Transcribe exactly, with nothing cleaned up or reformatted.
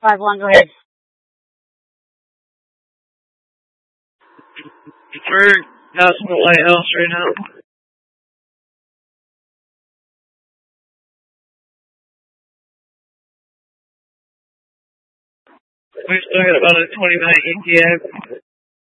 five one, go ahead. We're out in the lighthouse right now. We still got about a twenty minute E T A.